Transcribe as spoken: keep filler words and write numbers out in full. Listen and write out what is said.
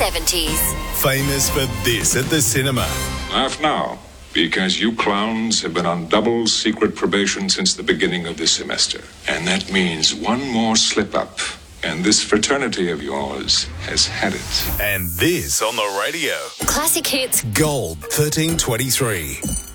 seventies. Famous for this at the cinema. Laugh now, because you clowns have been on double secret probation since the beginning of this semester. And that means one more slip-up, and this fraternity of yours has had it. And this on the radio. Classic hits. Gold thirteen twenty-three.